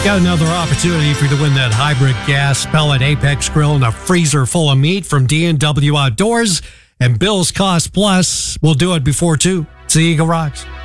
Got another opportunity for you to win that hybrid gas pellet Apex grill and a freezer full of meat from D&W Outdoors. And Bill's Cost Plus will do it before 2. It's the Eagle Rocks.